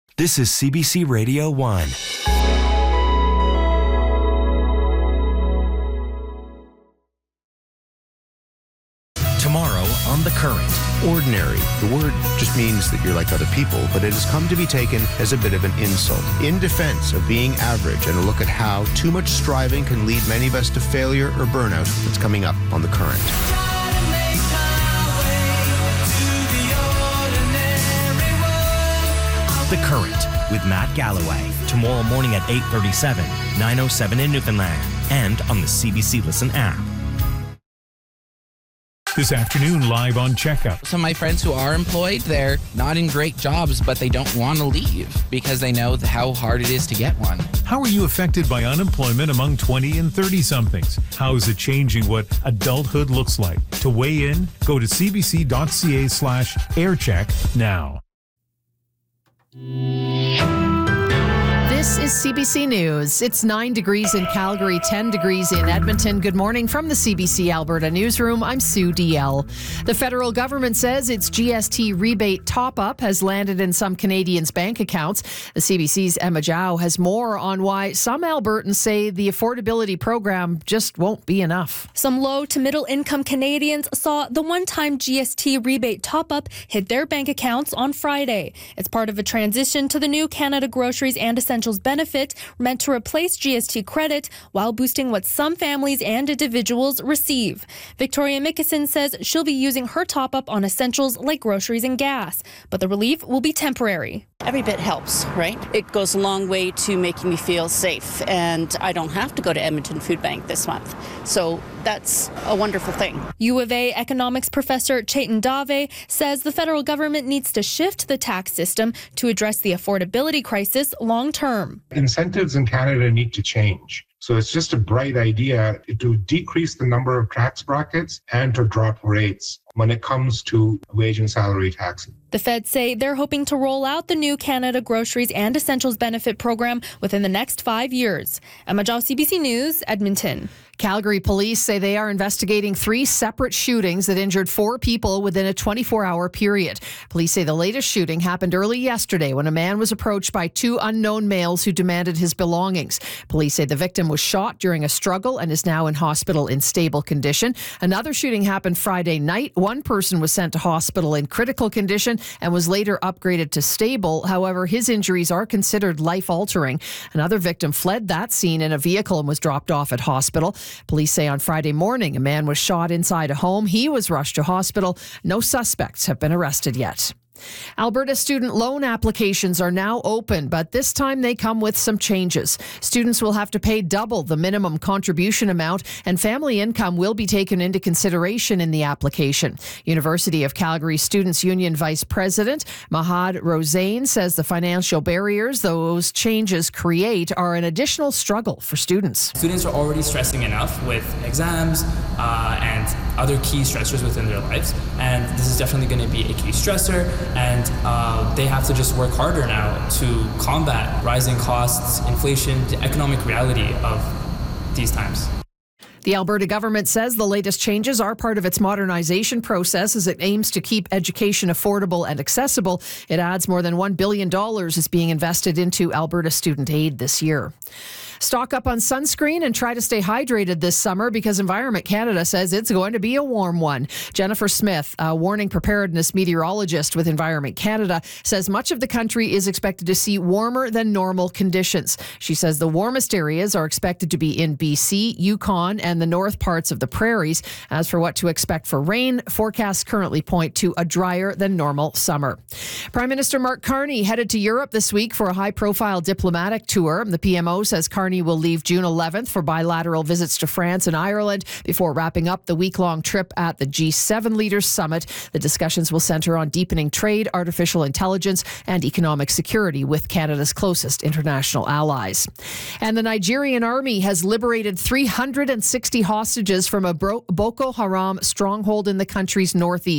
This is CBC Radio 1. Tomorrow on The Current. Ordinary. The word just means that you're like other people, but it has come to be taken as a bit of an insult. In defense of being average and a look at how too much striving can lead many of us to failure or burnout, that's coming up on The Current. The Current with Matt Galloway. Tomorrow morning at 8:37, 9:07 in Newfoundland, and on the CBC Listen app. This afternoon, live on Checkup. Some of my friends who are employed, they're not in great jobs, but they don't want to leave because they know how hard it is to get one. How are you affected by unemployment among 20 and 30-somethings? How is it changing what adulthood looks like? To weigh in, go to cbc.ca/aircheck now. This is CBC News. It's 9 degrees in Calgary, 10 degrees in Edmonton. Good morning from the CBC Alberta Newsroom. I'm Sue DL. The federal government says its GST rebate top-up has landed in some Canadians' bank accounts. The CBC's Emma Zhao has more on why some Albertans say the affordability program just won't be enough. Some low to middle income Canadians saw the one-time GST rebate top-up hit their bank accounts on Friday. It's part of a transition to the new Canada Groceries and Essentials benefit meant to replace GST credit while boosting what some families and individuals receive. Victoria Mickelson says she'll be using her top-up on essentials like groceries and gas, but the relief will be temporary. Every bit helps, right? It goes a long way to making me feel safe, and I don't have to go to Edmonton Food Bank this month. So that's a wonderful thing. U of A economics professor Chetan Dave says the federal government needs to shift the tax system to address the affordability crisis long term. Incentives in Canada need to change. So it's just a bright idea to decrease the number of tax brackets and to drop rates when it comes to wage and salary taxes. The feds say they're hoping to roll out the new Canada Groceries and Essentials benefit program within the next 5 years. Emma Zhao, CBC News, Edmonton. Calgary police say they are investigating 3 separate shootings that injured 4 people within a 24-hour period. Police say the latest shooting happened early yesterday when a man was approached by 2 unknown males who demanded his belongings. Police say the victim was shot during a struggle and is now in hospital in stable condition. Another shooting happened Friday night. One person was sent to hospital in critical condition and was later upgraded to stable. However, his injuries are considered life-altering. Another victim fled that scene in a vehicle and was dropped off at hospital. Police say on Friday morning, a man was shot inside a home. He was rushed to hospital. No suspects have been arrested yet. Alberta student loan applications are now open, but this time they come with some changes. Students will have to pay double the minimum contribution amount, and family income will be taken into consideration in the application. University of Calgary Students' Union Vice President Mahad Rosain says the financial barriers those changes create are an additional struggle for students. Students are already stressing enough with exams and other key stressors within their lives, and this is definitely going to be a key stressor. And they have to just work harder now to combat rising costs, inflation, the economic reality of these times. The Alberta government says the latest changes are part of its modernization process as it aims to keep education affordable and accessible. It adds more than $1 billion is being invested into Alberta student aid this year. Stock up on sunscreen and try to stay hydrated this summer because Environment Canada says it's going to be a warm one. Jennifer Smith, a warning preparedness meteorologist with Environment Canada, says much of the country is expected to see warmer than normal conditions. She says the warmest areas are expected to be in BC, Yukon, and the north parts of the prairies. As for what to expect for rain, forecasts currently point to a drier than normal summer. Prime Minister Mark Carney headed to Europe this week for a high-profile diplomatic tour. The PMO says Carney will leave June 11th for bilateral visits to France and Ireland before wrapping up the week-long trip at the G7 Leaders Summit. The discussions will center on deepening trade, artificial intelligence, and economic security with Canada's closest international allies. And the Nigerian army has liberated 360 hostages from a Boko Haram stronghold in the country's northeast.